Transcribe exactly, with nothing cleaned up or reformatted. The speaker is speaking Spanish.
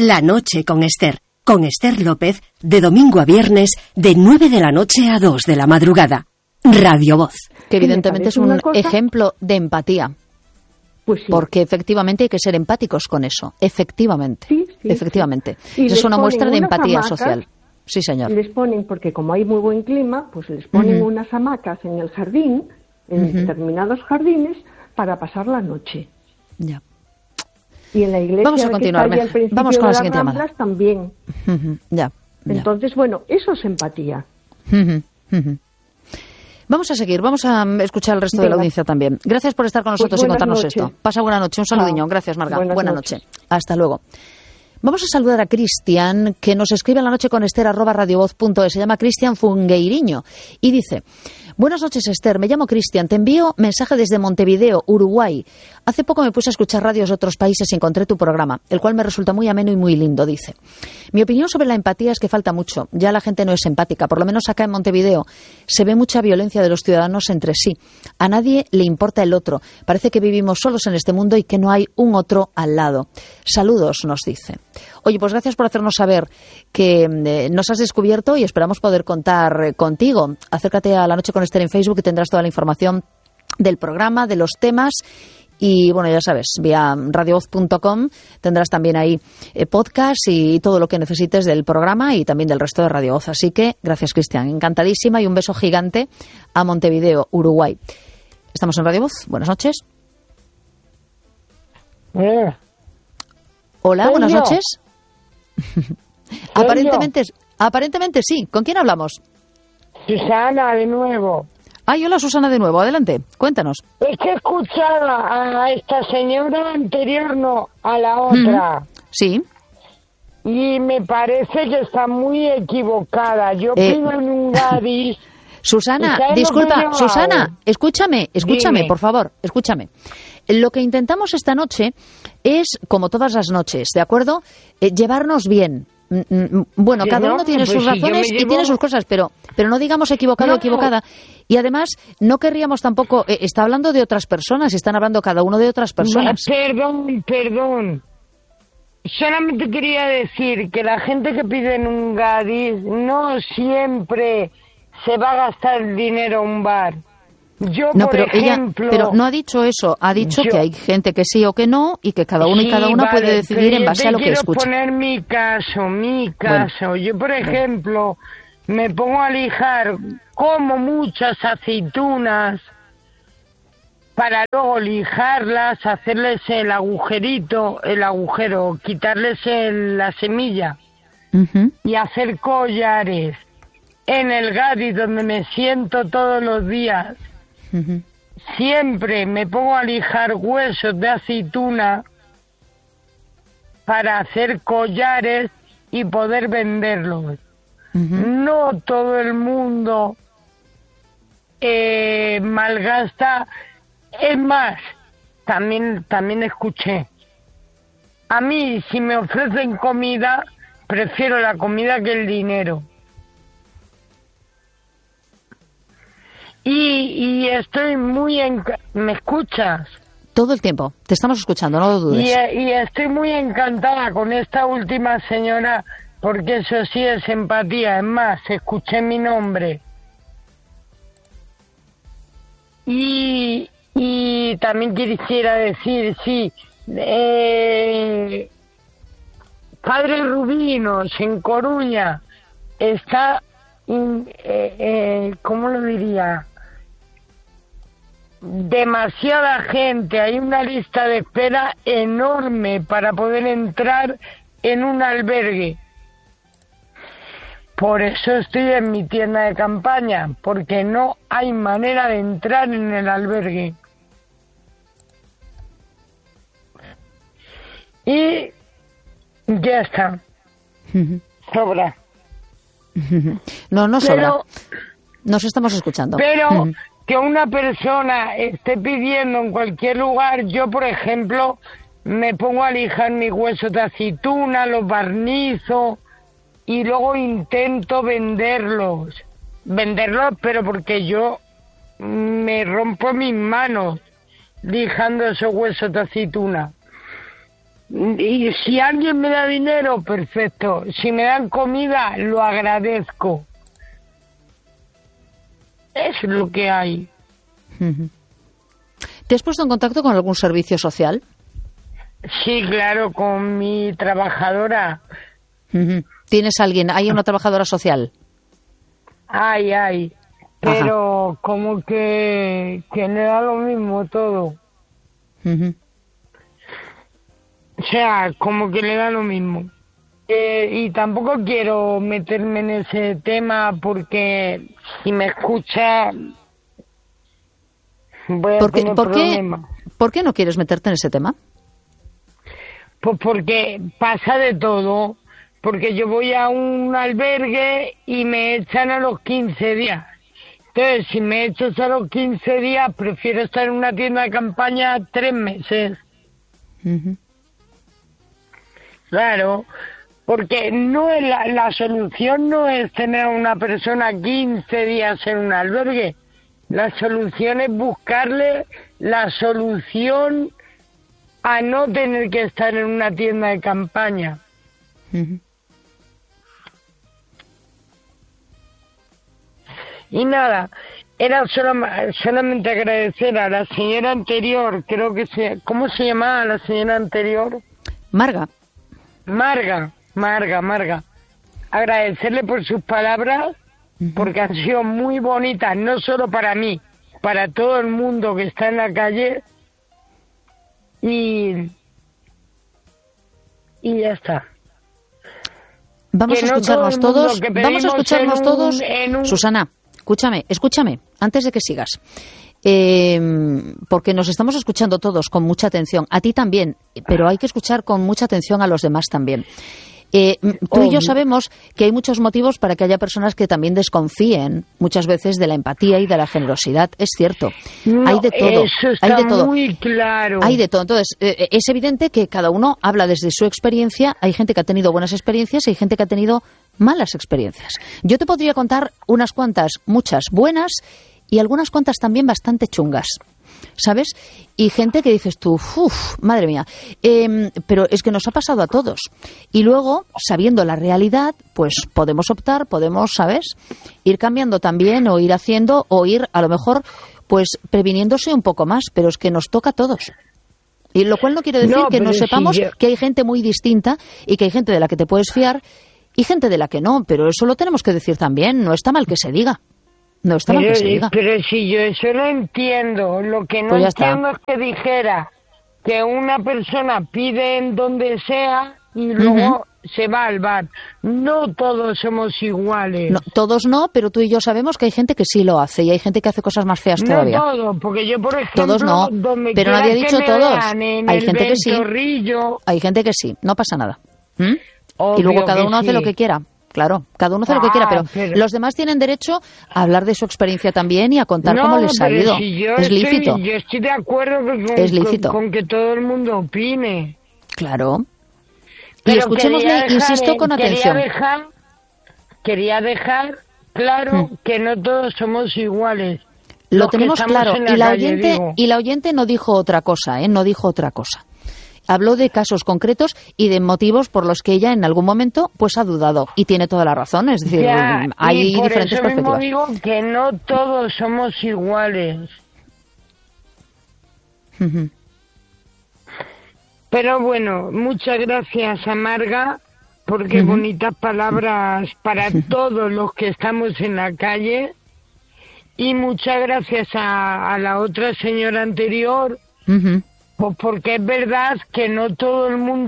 La noche con Esther. Con Esther López, de domingo a viernes, de nueve de la noche a dos de la madrugada. Radio Voz. Que evidentemente es un ejemplo de empatía. Pues sí. Porque efectivamente hay que ser empáticos con eso. Efectivamente. Sí, sí, efectivamente. sí. Eso es una muestra de empatía hamacas, social. Sí, señor. Les ponen, porque como hay muy buen clima, pues les ponen uh-huh. unas hamacas en el jardín, en uh-huh. determinados jardines, para pasar la noche. Ya. Y en la iglesia Vamos a continuar. que está al principio Vamos con de la las siguiente Ramblas llamada. también. Uh-huh. Ya, ya. Entonces, bueno, eso es empatía. Uh-huh. Uh-huh. Vamos a seguir, vamos a escuchar al resto Venga. de la audiencia también. Gracias por estar con nosotros Pues y contarnos noches. esto. Pasa buena noche, un saludiño. Gracias, Marga. Buenas Buena noches. noche. Hasta luego. Vamos a saludar a Cristian, que nos escribe en la noche con Esther, arroba radiovoz punto es. Se llama Cristian Fungueiriño y dice: buenas noches, Esther, me llamo Cristian, te envío mensaje desde Montevideo, Uruguay. Hace poco me puse a escuchar radios de otros países y encontré tu programa, el cual me resulta muy ameno y muy lindo, dice. Mi opinión sobre la empatía es que falta mucho, ya la gente no es empática, por lo menos acá en Montevideo se ve mucha violencia de los ciudadanos entre sí. A nadie le importa el otro, parece que vivimos solos en este mundo y que no hay un otro al lado. Saludos, nos dice. Oye, pues gracias por hacernos saber que eh, nos has descubierto y esperamos poder contar eh, contigo. Acércate a La Noche con Esther en Facebook y tendrás toda la información del programa, de los temas. Y bueno, ya sabes, vía radiovoz punto com tendrás también ahí eh, podcast y todo lo que necesites del programa y también del resto de Radio Voz. Así que gracias, Cristian. Encantadísima y un beso gigante a Montevideo, Uruguay. Estamos en Radio Voz. Buenas noches. Eh. Hola, ¿Soy buenas yo? noches. Aparentemente, aparentemente sí. ¿Con quién hablamos? Susana, de nuevo. Ay, hola, Susana, de nuevo. Adelante, cuéntanos. Es que escuchaba a esta señora anterior, no, a la otra. Mm, sí. Y me parece que está muy equivocada. Yo Eh. pido en un Gadis. Susana, ¿Sabes lo disculpa, que yo Susana, hago? escúchame, escúchame, Dime. por favor, escúchame. Lo que intentamos esta noche es, como todas las noches, ¿de acuerdo? Eh, llevarnos bien. Mm, mm, Bueno, Que cada no, uno tiene pues sus si yo me razones y llevo- tiene sus cosas, pero, pero no digamos equivocado o No. equivocada. Y además, no querríamos tampoco... eh, está hablando de otras personas, están hablando cada uno de otras personas. Perdón, perdón. Solamente quería decir que la gente que pide en un Gadis no siempre se va a gastar el dinero en un bar. Yo, No, por pero ejemplo... ella, pero no ha dicho eso. Ha dicho yo- que hay gente que sí o que no y que cada uno y Sí, cada una vale, puede decidir pero en yo base te a lo que quiero escucha. poner mi caso, mi caso. Yo, por ejemplo, me pongo a lijar, como muchas aceitunas para luego lijarlas, hacerles el agujerito, el agujero, quitarles el- la semilla Ujú. y hacer collares en el Gadis donde me siento todos los días. Ujú. Siempre me pongo a lijar huesos de aceituna para hacer collares y poder venderlos. Ujú. No todo el mundo eh, malgasta. Es más, también, también escuché. A mí, si me ofrecen comida, prefiero la comida que el dinero. Y, y estoy muy... enca- ¿Me escuchas? Todo el tiempo. Te estamos escuchando, no lo dudes. Y, eh, y estoy muy encantada con esta última señora, porque eso sí es empatía. Es más, escuché mi nombre. Y, y también quisiera decir, sí, eh, Padre Rubinos, en Coruña, está, in- eh, eh, ¿cómo lo diría? Demasiada gente, hay una lista de espera enorme para poder entrar en un albergue. Por eso estoy en mi tienda de campaña, porque no hay manera de entrar en el albergue. Y ya está. Ujú. Sobra. No, no sobra. Pero, Nos estamos escuchando. pero Ujú. que una persona esté pidiendo en cualquier lugar, yo por ejemplo me pongo a lijar mis huesos de aceituna, los barnizo y luego intento venderlos. Venderlos, pero porque yo me rompo mis manos lijando esos huesos de aceituna. Y si alguien me da dinero, perfecto. Si me dan comida, lo agradezco. Es lo que hay. Uh-huh. ¿Te has puesto en contacto con algún servicio social? Sí, claro, con mi trabajadora. Uh-huh. ¿Tienes alguien? ¿Hay una trabajadora social? Ay, ay. Pero Ajá. como que, que me da lo mismo todo. Uh-huh. O sea, como que le da lo mismo. Eh, y tampoco quiero meterme en ese tema porque si me escucha voy a ¿Por qué, tener por problemas. Qué, ¿Por qué no quieres meterte en ese tema? Pues porque pasa de todo. Porque yo voy a un albergue y me echan a los quince días. Entonces, si me echas a los quince días, prefiero estar en una tienda de campaña tres meses. Uh-huh. Claro, porque no es la, la solución no es tener a una persona quince días en un albergue. La solución es buscarle la solución a no tener que estar en una tienda de campaña. Uh-huh. Y nada, era solo, solamente agradecer a la señora anterior, creo que se... ¿Cómo se llamaba la señora anterior? Marga. Marga, Marga, Marga. Agradecerle por sus palabras, uh-huh. porque han sido muy bonitas, no solo para mí, para todo el mundo que está en la calle. Y... Y ya está. Vamos que a escucharnos no todo todos. Vamos a escucharnos un, todos. Un... Susana, escúchame, escúchame, antes de que sigas. Eh, porque nos estamos escuchando todos con mucha atención. A ti también, pero hay que escuchar con mucha atención a los demás también. Eh, tú y yo sabemos que hay muchos motivos para que haya personas que también desconfíen muchas veces de la empatía y de la generosidad. Es cierto. No, hay de todo. Eso está hay de todo. Muy claro. Hay de todo. Entonces, eh, es evidente que cada uno habla desde su experiencia. Hay gente que ha tenido buenas experiencias y hay gente que ha tenido malas experiencias. Yo te podría contar unas cuantas, muchas buenas y algunas cuantas también bastante chungas. ¿Sabes? Y gente que dices tú, uff, madre mía, eh, pero es que nos ha pasado a todos. Y luego, sabiendo la realidad, pues podemos optar, podemos, ¿sabes? Ir cambiando también o ir haciendo o ir, a lo mejor, pues previniéndose un poco más, pero es que nos toca a todos. Y lo cual no quiere decir no, que no sepamos si yo... que hay gente muy distinta y que hay gente de la que te puedes fiar y gente de la que no, pero eso lo tenemos que decir también, no está mal que se diga. No está mal pero, que se diga. Pero si yo eso no entiendo, lo que no pues entiendo es que dijera que una persona pide en donde sea y luego uh-huh. se va al bar. No todos somos iguales. No, todos no, pero tú y yo sabemos que hay gente que sí lo hace y hay gente que hace cosas más feas no todavía. No todos, porque yo por ejemplo... Todos no, pero nadie ha dicho todos. Hay gente que sí. Hay gente que sí, no pasa nada. ¿Mm? Y luego cada uno sí. hace lo que quiera. Claro, cada uno hace ah, lo que quiera, pero, pero los demás tienen derecho a hablar de su experiencia también y a contar no, cómo les ha ido. Si yo es estoy, lícito. Yo estoy de acuerdo con, es lícito. Con, con que todo el mundo opine. Claro. Pero y escuchémosle, dejar, insisto, con quería atención. Dejar, quería dejar claro hmm. que no todos somos iguales. Lo tenemos claro. La y, la calle, oyente, digo. y la oyente no dijo otra cosa, ¿eh? No dijo otra cosa. Habló de casos concretos y de motivos por los que ella en algún momento pues ha dudado y tiene toda la razón, es decir, ya, hay y por diferentes eso perspectivas. Mismo digo que no todos somos iguales. Uh-huh. Pero bueno, muchas gracias a Marga, porque uh-huh. bonitas palabras para uh-huh. todos los que estamos en la calle, y muchas gracias a, a la otra señora anterior. Uh-huh. Pues porque es verdad que no todo el mundo